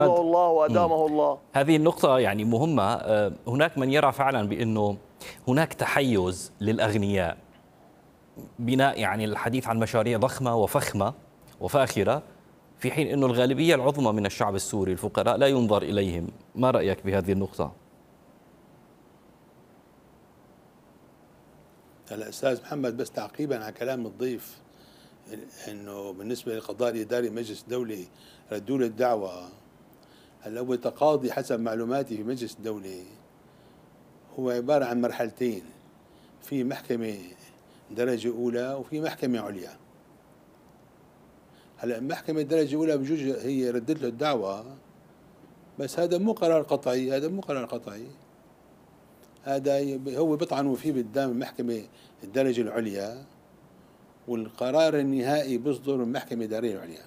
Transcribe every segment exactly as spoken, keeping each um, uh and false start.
الله وأدامه الله. هذه النقطة يعني مهمة. هناك من يرى فعلا بأنه هناك تحيز للأغنياء، بناء يعني الحديث عن مشاريع ضخمة وفخمة وفاخرة، في حين أنه الغالبية العظمى من الشعب السوري الفقراء لا ينظر إليهم. ما رأيك بهذه النقطة؟ هلا أستاذ محمد، بس تعقيبا على كلام الضيف، انه بالنسبه للقضاء الاداري مجلس الدوله ردوا له الدعوه. هلا هو تقاضي حسب معلوماتي في مجلس الدوله هو عباره عن مرحلتين، في محكمه درجه اولى وفي محكمه عليا. هلا المحكمه درجه اولى بجوز هي ردت له الدعوه، بس هذا مو قرار قطعي، هذا مو قرار قطعي، هذا هو بيطعنوا فيه قدام المحكمه الدرجه العليا، والقرار النهائي بيصدر من المحكمة الإدارية العليا.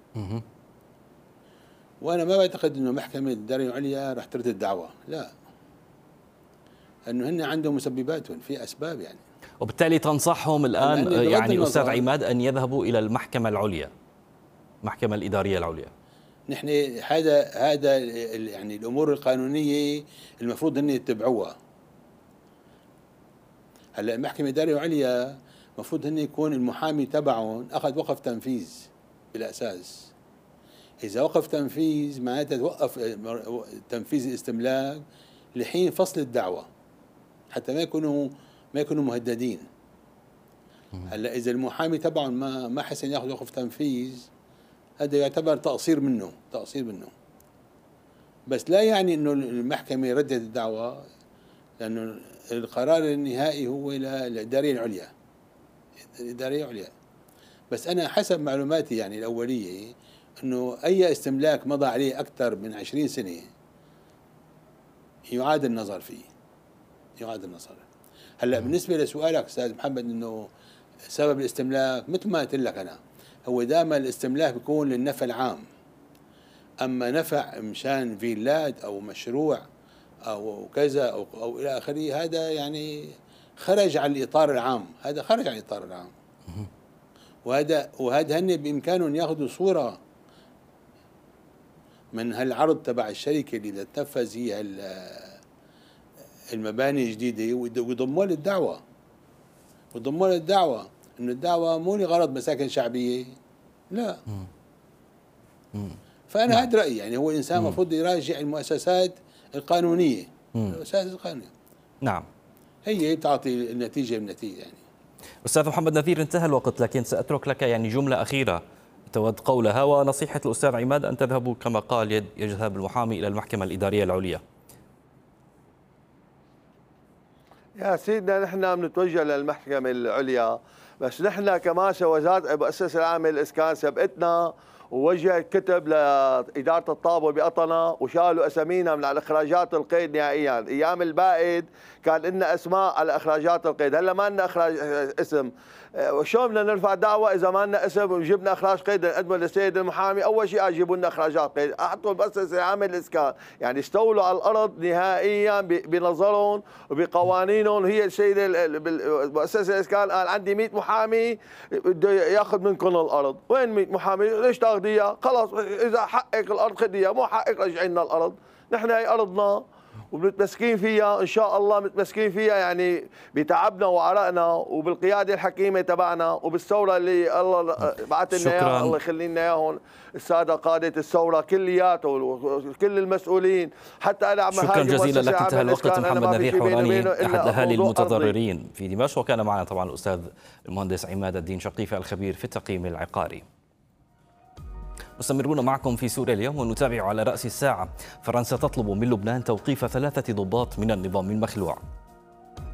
وأنا ما بعتقد إنه محكمة الإدارية العليا رح ترد الدعوة، لا، إنه هن عندهم مسبباتهم، في أسباب يعني. وبالتالي تنصحهم الآن يعني أستاذ عماد أن يذهبوا إلى المحكمة العليا، المحكمة الإدارية العليا. نحن هذا هذا يعني الأمور القانونية المفروض أن يتبعوها. هلا المحكمة الإدارية العليا المفروض هن يكون المحامي تبعهم أخذ وقف تنفيذ بالأساس. إذا وقف تنفيذ معناتها توقف تنفيذ الاستملاك لحين فصل الدعوة، حتى ما يكونوا ما يكونوا مهددين. هلا إذا المحامي تبعهم ما ما حسن ياخذ وقف تنفيذ، هذا يعتبر تقصير منه، تقصير منه. بس لا يعني إنه المحكمة ردت الدعوة، لأنه القرار النهائي هو للإدارية العليا، الإدارية عليا. بس أنا حسب معلوماتي يعني الأولية أنه أي استملاك مضى عليه أكثر من عشرين سنة يعاد النظر فيه، يعاد النظر. هلا بالنسبة لسؤالك أستاذ محمد أنه سبب الاستملاك، مثل ما قلت لك أنا، هو دائما الاستملاك بيكون للنفع العام. أما نفع مشان فيلات أو مشروع أو كذا أو, أو إلى آخره، هذا يعني خرج عن الإطار العام، هذا خرج عن الإطار العام. وهذا وهذا هن بإمكانهم ياخذوا صورة من هالعرض تبع الشركة اللي تنفذ هي المباني الجديدة ويضموا للدعوة، ويضموا للدعوة إنه الدعوة مو لغرض مساكن شعبية، لا. فأنا هذا رأيي، يعني هو الإنسان المفروض يراجع المؤسسات القانونية، المؤسسات القانونية. نعم، هي بتعطي النتيجة بالنتيجة يعني. أستاذ محمد نذير، انتهى الوقت، لكن سأترك لك يعني جملة أخيرة تود قولها، ونصيحة الأستاذ عماد أن تذهبوا كما قال يذهب المحامي إلى المحكمة الإدارية العليا. يا سيدنا نحن بنتوجه للمحكمة العليا، بس نحن كماشا وزارة المؤسسة العامة للإسكان سبقتنا ووجهت كتب لإدارة الطابة بقطنة وشالوا أسامينا من على إخراجات القيد نهائيا. أيام البائد كان لنا أسماء على إخراجات القيد، هلا ما لنا إخراج اسم. وشلون بدنا نرفع دعوة إذا ما لنا اسم وجبنا إخراج قيد نقدمه للسيد المحامي؟ أول شيء أجيبوا لنا إخراجات قيد، أحطوا المؤسسة العامة للإسكان، يعني استولوا على الأرض نهائيا بنظرهم وبقوانينهم. هي السيدة المؤسسة الإسكان قال عندي مئة محامي بده ياخذ منكم الأرض. وين مئة محامي؟ ليش تاخذيها؟ خلاص إذا حقك الأرض خذيها، مو حقك رجعي لنا الأرض. نحن هي أرضنا ومتمسكين فيها، ان شاء الله متمسكين فيها يعني بتعبنا وعرقنا وبالقياده الحكيمه تبعنا وبالثوره اللي الله بعث لنا اياها، الله يخلي لنا اياهم الساده قاده الثوره كلياتهم وكل المسؤولين. حتى انا عم شكرا جزيلا لك، انتهى الوقت. محمد نذير حوراني احد اهالي المتضررين في دمشق، وكان معنا طبعا الاستاذ المهندس عماد الدين شقيفي الخبير في التقييم العقاري. مستمرون معكم في سوريا اليوم، ونتابع على رأس الساعة. فرنسا تطلب من لبنان توقيف ثلاثة ضباط من النظام المخلوع.